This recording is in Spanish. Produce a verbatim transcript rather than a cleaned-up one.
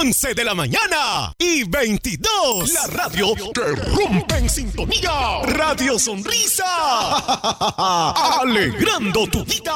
once de la mañana y veintidós. La radio que rompe en sintonía. Radio Sonrisa. Alegrando tu vida.